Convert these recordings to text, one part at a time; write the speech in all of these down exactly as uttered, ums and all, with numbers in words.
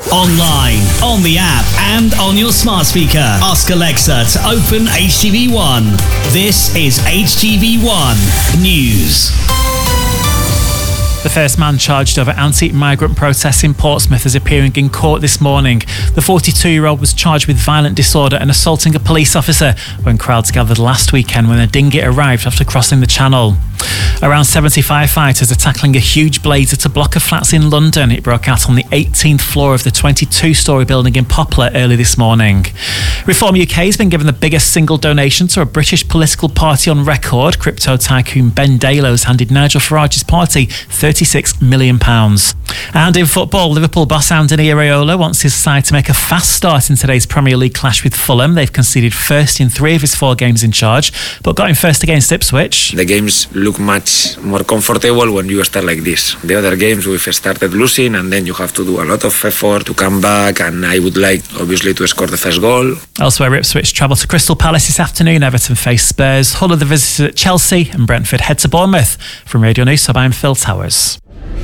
Online, on the app, and on your smart speaker. Ask Alexa to open H T V one. This is H T V one News. The first man charged over anti-migrant protests in Portsmouth is appearing in court this morning. The forty-two-year-old was charged with violent disorder and assaulting a police officer when crowds gathered last weekend when a dinghy arrived after crossing the channel. Around seventy firefighters are tackling a huge blaze at a block of flats in London. It broke out on the eighteenth floor of the twenty-two-storey building in Poplar early this morning. Reform U K has been given the biggest single donation to a British political party on record. Crypto tycoon Ben Delos handed Nigel Farage's party thirty-six million pounds. And in football, Liverpool boss Andoni Iraola wants his side to make a fast start in today's Premier League clash with Fulham. They've conceded first in three of his four games in charge, but got in first against Ipswich. The games look much more comfortable when you start like this. The other games we've started losing, and then you have to do a lot of effort to come back, and I would like obviously to score the first goal. Elsewhere, Ipswich travel to Crystal Palace this afternoon. Everton face Spurs. Hull are the visitors at Chelsea, and Brentford head to Bournemouth. From Radio News Hub, I'm Phil Towers.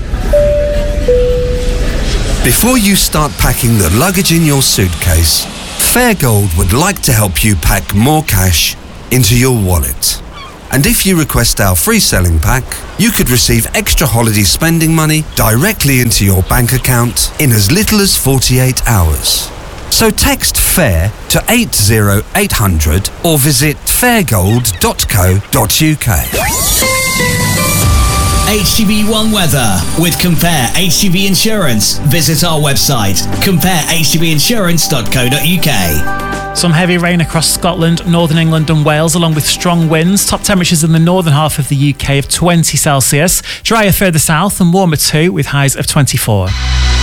Before you start packing the luggage in your suitcase, Fairgold would like to help you pack more cash into your wallet. And if you request our free selling pack, you could receive extra holiday spending money directly into your bank account in as little as forty-eight hours. So text FAIR to eight zero eight hundred or visit fairgold dot co dot uk. H T V one weather with Compare H T V Insurance. Visit our website, compare h t v insurance dot co dot uk. Some heavy rain across Scotland, northern England and Wales, along with strong winds. Top temperatures in the northern half of the U K of twenty Celsius. Drier further south and warmer too, with highs of twenty-four.